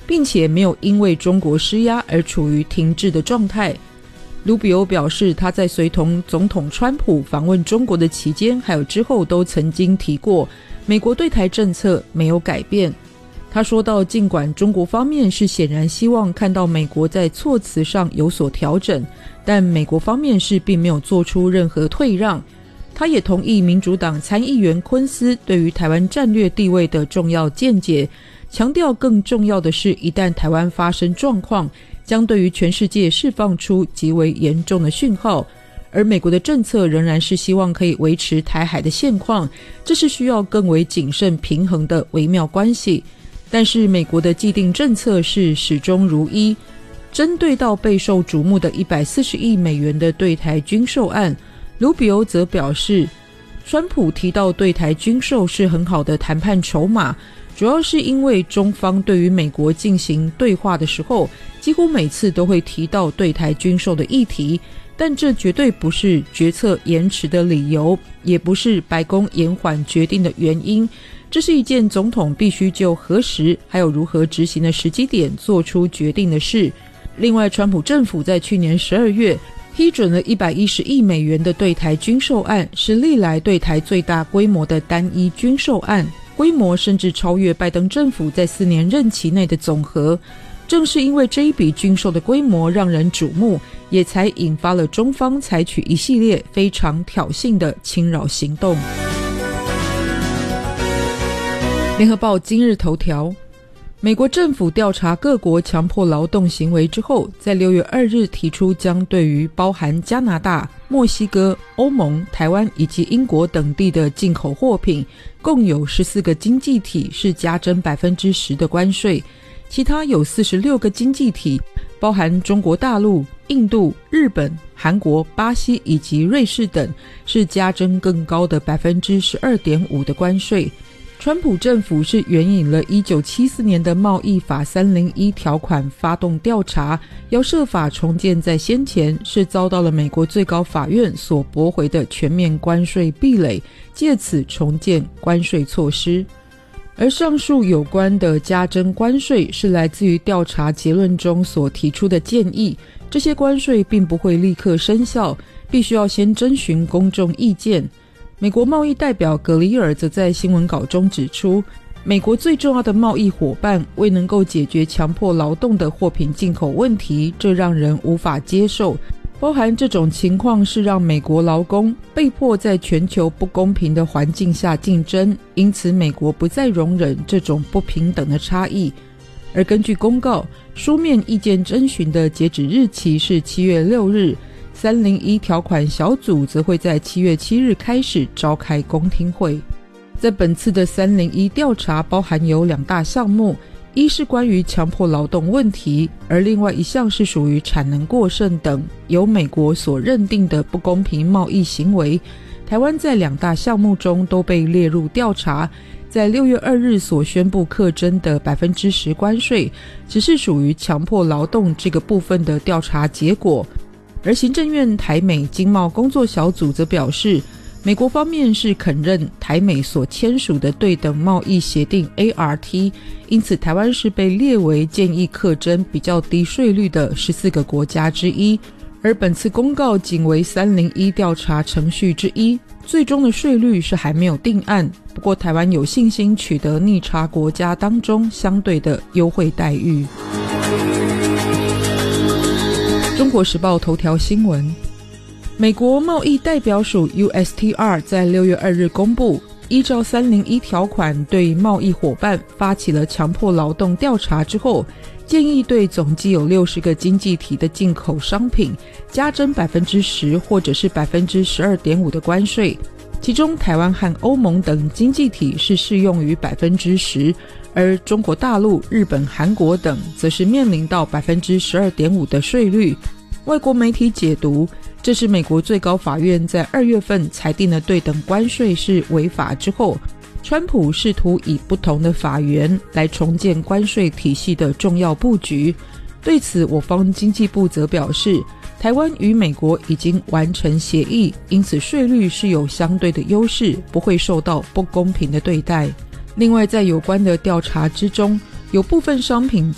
并且没有因为中国施压而处于停滞的状态。卢比欧表示，他在随同总统川普访问中国的期间还有之后都曾经提过，美国对台政策没有改变。他说到，尽管中国方面是显然希望看到美国在措辞上有所调整，但美国方面是并没有做出任何退让。他也同意民主党参议员昆斯对于台湾战略地位的重要见解，强调更重要的是，一旦台湾发生状况，将对于全世界释放出极为严重的讯号，而美国的政策仍然是希望可以维持台海的现况，这是需要更为谨慎平衡的微妙关系。但是美国的既定政策是始终如一。针对到备受瞩目的140亿美元的对台军售案，卢比欧则表示，川普提到对台军售是很好的谈判筹码，主要是因为中方对于美国进行对话的时候，几乎每次都会提到对台军售的议题，但这绝对不是决策延迟的理由，也不是白宫延缓决定的原因，这是一件总统必须就何时还有如何执行的时机点做出决定的事。另外，川普政府在去年12月批准了110亿美元的对台军售案，是历来对台最大规模的单一军售案，规模甚至超越拜登政府在4年任期内的总和。正是因为这一笔军售的规模让人瞩目，也才引发了中方采取一系列非常挑衅的侵扰行动。联合报今日头条，美国政府调查各国强迫劳动行为之后，在6月2日提出将对于包含加拿大、墨西哥、欧盟、台湾以及英国等地的进口货品，共有14个经济体是加征 10% 的关税，其他有46个经济体，包含中国大陆、印度、日本、韩国、巴西以及瑞士等，是加征更高的 12.5% 的关税。川普政府是援引了1974年的贸易法301条款发动调查，要设法重建在先前是遭到了美国最高法院所驳回的全面关税壁垒，借此重建关税措施。而上述有关的加征关税是来自于调查结论中所提出的建议，这些关税并不会立刻生效，必须要先征询公众意见。美国贸易代表格里尔则在新闻稿中指出，美国最重要的贸易伙伴未能够解决强迫劳动的货品进口问题，这让人无法接受。包含这种情况是让美国劳工被迫在全球不公平的环境下竞争，因此美国不再容忍这种不平等的差异。而根据公告，书面意见征询的截止日期是7月6日，301条款小组则会在7月7日开始召开公听会。在本次的301调查包含有2大项目，一是关于强迫劳动问题，而另外一项是属于产能过剩等由美国所认定的不公平贸易行为。台湾在2大项目中都被列入调查，在6月2日所宣布课征的 10% 关税，只是属于强迫劳动这个部分的调查结果。而行政院台美经贸工作小组则表示，美国方面是肯认台美所签署的对等贸易协定 ART， 因此台湾是被列为建议课征比较低税率的14个国家之一。而本次公告仅为301调查程序之一，最终的税率是还没有定案，不过台湾有信心取得逆差国家当中相对的优惠待遇。中国时报头条新闻，美国贸易代表署 USTR 在6月2日公布，依照301条款对贸易伙伴发起了强迫劳动调查之后，建议对总计有60个经济体的进口商品加征 10% 或者是 12.5% 的关税，其中台湾和欧盟等经济体是适用于 10%， 而中国大陆、日本、韩国等则是面临到 12.5% 的税率。外国媒体解读，这是美国最高法院在2月份裁定的对等关税是违法之后，川普试图以不同的法源来重建关税体系的重要布局。对此，我方经济部则表示，台湾与美国已经完成协议，因此税率是有相对的优势，不会受到不公平的对待。另外，在有关的调查之中，有部分商品